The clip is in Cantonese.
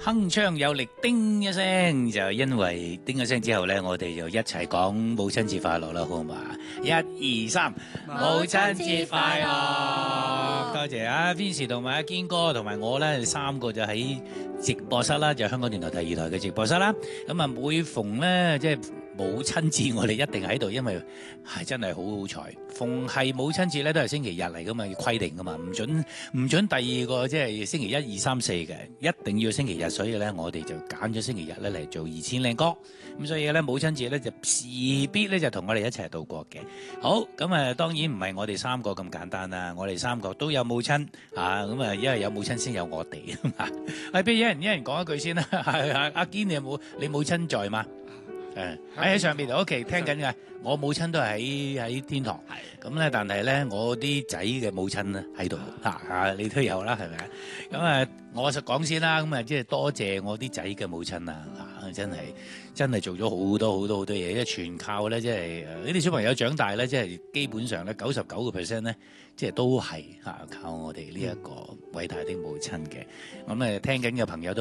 鏗鏘有力，叮一聲，就因為叮一聲之後咧，我哋就一齊講母親節快樂啦，好嘛？1、2、3，母親節快樂！多謝啊 Vincy 同埋阿堅哥同埋我咧，3個就喺直播室啦，就香港電台第2台嘅直播室啦。咁啊，每逢咧即係母親節，我哋一定喺度，因為係真係好好彩。逢係母親節咧，都係星期日嚟噶嘛，要規定噶嘛，唔準第二個即係星期1、2、3、4嘅，一定要星期日。所以咧，我哋就揀咗星期日咧嚟做2000靚歌。咁所以咧，母親節咧就勢必咧就同我哋一齊度過嘅。好，咁啊，當然唔係我哋3個咁簡單啦，我哋3個都有母親啊，咁啊，因為有母親先有我哋啊嘛。不如一人講一句先啦。阿堅，你母親在嗎？喺上面，OK，聽緊嘅。我母親都係喺天堂，咁咧，但係咧，我啲仔嘅母親咧喺度你都有啦，係咪？咁啊，我就講先啦，咁啊，即係多謝我啲仔嘅母親啊，真係做咗好多嘢，因為全靠咧，即係呢啲小朋友長大咧，即係基本上咧99%咧，即係都係靠我哋呢一個偉大的母親嘅。咁聽緊嘅朋友都